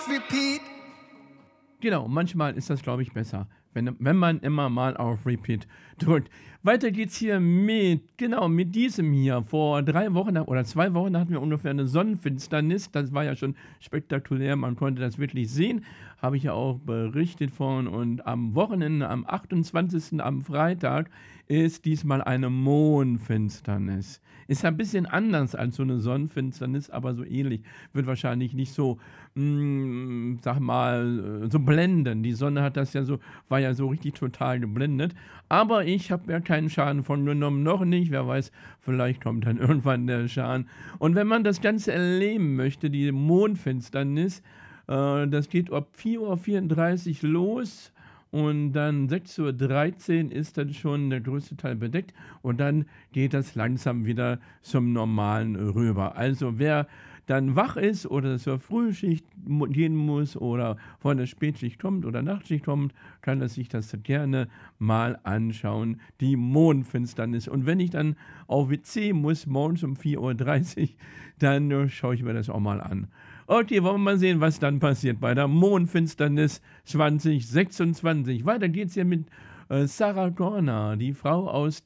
Repeat. Genau, manchmal ist das, glaube ich, besser, wenn man immer mal auf Repeat drückt. Weiter geht's hier mit diesem hier. Vor 3 Wochen oder 2 Wochen hatten wir ungefähr eine Sonnenfinsternis. Das war ja schon spektakulär, man konnte das wirklich sehen. Habe ich ja auch berichtet von. Und am Wochenende, am 28., am Freitag, ist diesmal eine Mondfinsternis. Ist ja ein bisschen anders als so eine Sonnenfinsternis, aber so ähnlich. Wird wahrscheinlich nicht so, sage mal, so blenden. Die Sonne hat das ja so war ja so richtig total geblendet. Aber ich habe ja keinen Schaden von genommen, noch nicht. Wer weiß, vielleicht kommt dann irgendwann der Schaden. Und wenn man das Ganze erleben möchte, die Mondfinsternis, das geht ab 4:34 los und dann 6:13 ist dann schon der größte Teil bedeckt und dann geht das langsam wieder zum Normalen rüber. Also wer dann wach ist oder zur Frühschicht gehen muss oder von der Spätschicht kommt oder Nachtschicht kommt, kann er sich das gerne mal anschauen, die Mondfinsternis. Und wenn ich dann auf WC muss, morgens um 4:30 dann schaue ich mir das auch mal an. Okay, wollen wir mal sehen, was dann passiert bei der Mondfinsternis 2026. Weiter geht's hier mit Sarah Connor, die Frau aus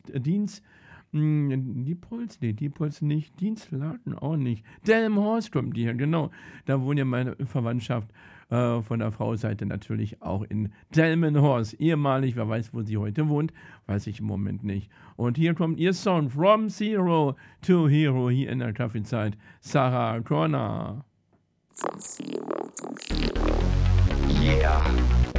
Diepholz nicht, Dienstlaken auch nicht. Delmenhorst kommt die her, genau. Da wohnt ja meine Verwandtschaft von der Frauseite natürlich auch in Delmenhorst. Ehemalig, wer weiß, wo sie heute wohnt, weiß ich im Moment nicht. Und hier kommt ihr Song From Zero to Hero hier in der Kaffeezeit. Sarah Connor. Yeah.